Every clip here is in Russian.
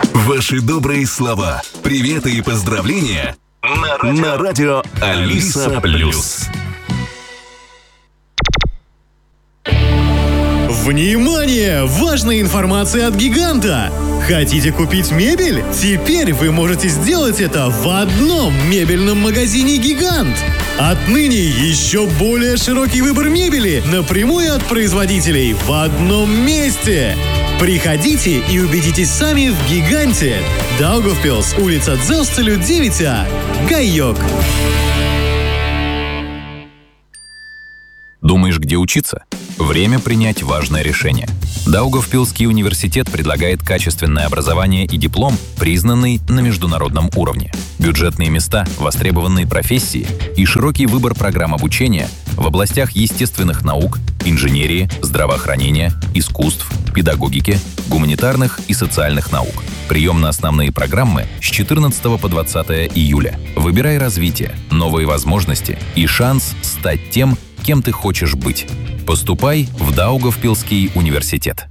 Ваши добрые слова, приветы и поздравления на радио Алиса Плюс. Внимание! Важная информация от Гиганта! Хотите купить мебель? Теперь вы можете сделать это в одном мебельном магазине «Гигант». Отныне еще более широкий выбор мебели напрямую от производителей в одном месте. Приходите и убедитесь сами в «Гиганте». Даугавпилс, улица Дзелстелю, 9А. Гайок. Думаешь, где учиться? Время принять важное решение. Даугавпилский университет предлагает качественное образование и диплом, признанный на международном уровне. Бюджетные места, востребованные профессии и широкий выбор программ обучения в областях естественных наук, инженерии, здравоохранения, искусств, педагогики, гуманитарных и социальных наук. Прием на основные программы с 14 по 20 июля. Выбирай развитие, новые возможности и шанс стать тем, кем ты хочешь быть. Поступай в Даугавпилский университет.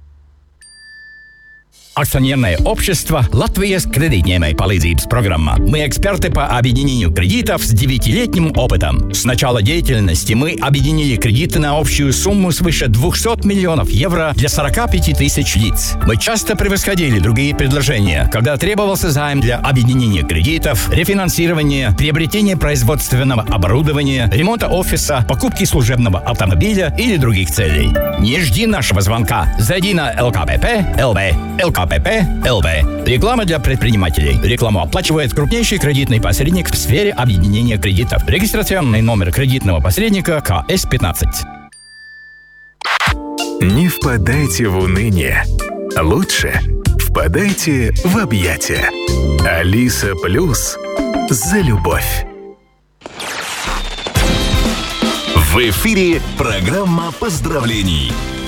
Акционерное общество «Латвия с кредитной palīdzības программа». Мы эксперты по объединению кредитов с 9-летним опытом. С начала деятельности мы объединили кредиты на общую сумму свыше 200 миллионов евро для 45 тысяч лиц. Мы часто превосходили другие предложения, когда требовался займ для объединения кредитов, рефинансирования, приобретения производственного оборудования, ремонта офиса, покупки служебного автомобиля или других целей. Не жди нашего звонка. Зайди на ЛКПП, ЛВ, ЛКПП, ЛВ. Реклама для предпринимателей. Рекламу оплачивает крупнейший кредитный посредник в сфере объединения кредитов. Регистрационный номер кредитного посредника КС-15. Не впадайте в уныние. Лучше впадайте в объятия. Алиса Плюс за любовь. В эфире программа поздравлений.